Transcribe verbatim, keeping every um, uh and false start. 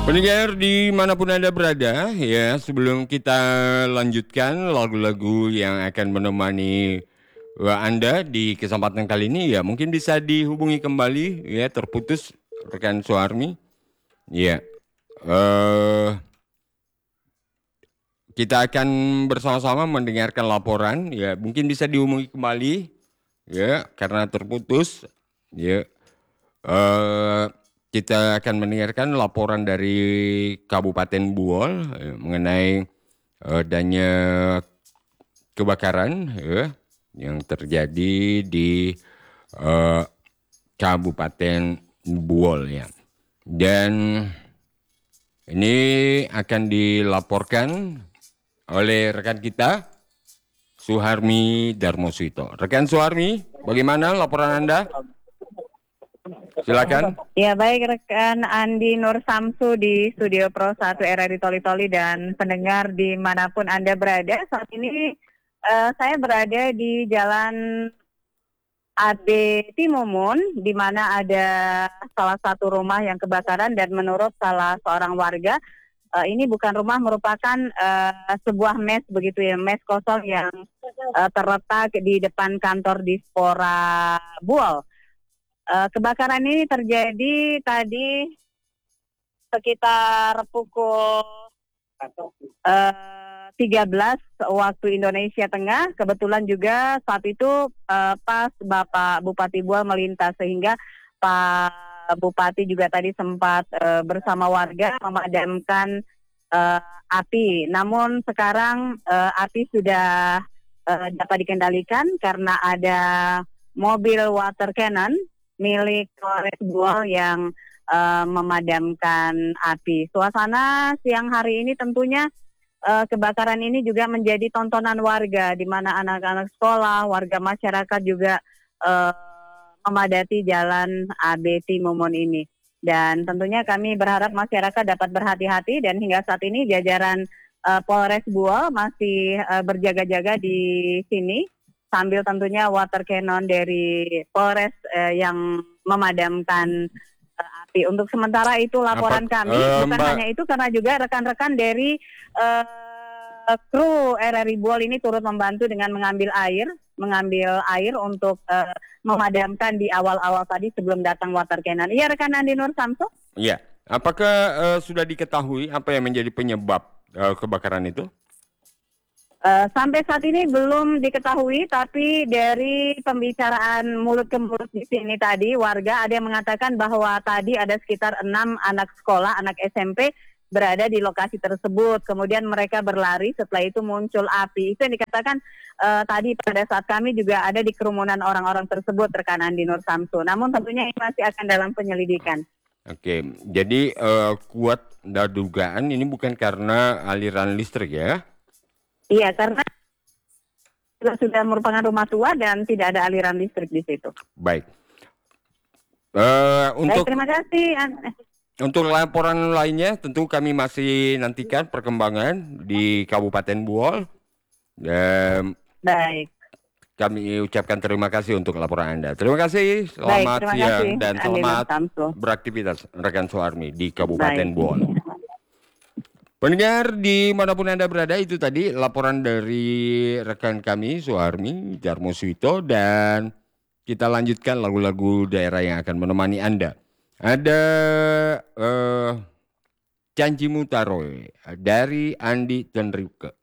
Pendengar dimanapun Anda berada, ya sebelum kita lanjutkan lagu-lagu yang akan menemani uh, Anda di kesempatan kali ini, ya mungkin bisa dihubungi kembali, ya terputus rekan Suharmi, ya. Uh, kita akan bersama-sama mendengarkan laporan, ya mungkin bisa dihubungi kembali, ya karena terputus, ya. Uh, Kita akan mendengarkan laporan dari Kabupaten Buol eh, mengenai eh, adanya kebakaran eh, yang terjadi di eh, Kabupaten Buol ya. Dan ini akan dilaporkan oleh rekan kita Suharmi Darmoswito. Rekan Suharmi, bagaimana laporan Anda? Silakan. Ya baik rekan Andi Nur Samsu di Studio Pro satu R R I Toli Toli dan pendengar dimanapun Anda berada. Saat ini uh, saya berada di Jalan A B Timumun di mana ada salah satu rumah yang kebakaran dan menurut salah seorang warga uh, ini bukan rumah, merupakan uh, sebuah mes begitu ya, mes kosong yang uh, terletak di depan kantor Dispora Buol. Uh, kebakaran ini terjadi tadi sekitar pukul uh, tiga belas waktu Indonesia Tengah. Kebetulan juga saat itu uh, pas Bapak Bupati Buol melintas sehingga Pak Bupati juga tadi sempat uh, bersama warga memadamkan uh, api. Namun sekarang uh, api sudah uh, dapat dikendalikan karena ada mobil water cannon milik Polres Buol yang uh, memadamkan api. Suasana siang hari ini tentunya uh, kebakaran ini juga menjadi tontonan warga, di mana anak-anak sekolah, warga masyarakat juga uh, memadati jalan A B Timumun ini. Dan tentunya kami berharap masyarakat dapat berhati-hati dan hingga saat ini jajaran uh, Polres Buol masih uh, berjaga-jaga di sini, sambil tentunya water cannon dari Polres eh, yang memadamkan eh, api. Untuk sementara itu laporan Apa, kami, uh, bukan Mbak... hanya itu karena juga rekan-rekan dari eh, kru R R I Buol ini turut membantu dengan mengambil air, mengambil air untuk eh, memadamkan di awal-awal tadi sebelum datang water cannon. Iya rekan Andi Nur Samsu? Iya, apakah uh, sudah diketahui apa yang menjadi penyebab uh, kebakaran itu? Uh, sampai saat ini belum diketahui, tapi dari pembicaraan mulut ke mulut di sini tadi, warga ada yang mengatakan bahwa tadi ada sekitar enam anak sekolah, anak S M P berada di lokasi tersebut. Kemudian mereka berlari, setelah itu muncul api. Itu yang dikatakan uh, tadi pada saat kami juga ada di kerumunan orang-orang tersebut, rekan Andi Nur Samsu. Namun tentunya ini masih akan dalam penyelidikan. Oke, jadi uh, kuat dugaan ini bukan karena aliran listrik ya? Iya, karena sudah merupakan rumah tua dan tidak ada aliran listrik di situ. Baik. Uh, untuk Baik, terima kasih. Untuk laporan lainnya tentu kami masih nantikan perkembangan di Kabupaten Buol. Dan Baik. Kami ucapkan terima kasih untuk laporan Anda. Terima kasih, selamat Baik, siang kasih, dan selamat beraktivitas rekan Suharmi di Kabupaten Baik. Buol. Pendengar dimanapun Anda berada, itu tadi laporan dari rekan kami Suharmi Darmoswito, dan kita lanjutkan lagu-lagu daerah yang akan menemani Anda. Ada uh, Janjimu Taroe dari Andi Tenriuke.